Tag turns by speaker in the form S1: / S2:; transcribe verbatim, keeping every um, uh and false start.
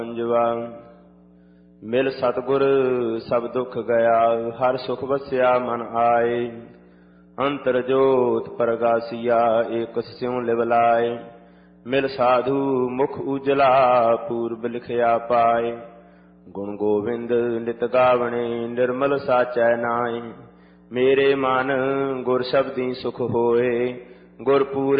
S1: ਪੰਜਵਾ ਮਿਲ ਸਤਿਗੁਰ ਸਭ ਦੁੱਖ ਗਿਆ, ਹਰ ਸੁਖ ਵਸਿਆ ਮਨ ਆਏ। ਅੰਤਰ ਜੋਤ ਪ੍ਰਗਾਸੀਆ, ਏਕ ਸਿਉ ਲਿਵ ਲਾਏ। ਮਿਲ ਸਾਧੂ ਮੁਖ ਉਜਲਾ, ਪੂਰਬ ਲਿਖਿਆ ਪਾਏ। ਗੁਣ ਗੋਬਿੰਦ ਨਿਤ ਗਾਵਣੇ, ਨਿਰਮਲ ਸਾਚੈ ਨਾਏ। ਮੇਰੇ ਮਨ ਗੁਰ ਸ਼ਬਦੀ ਸੁਖ ਹੋਏ, ਗੁਰ ਪੂਰੇ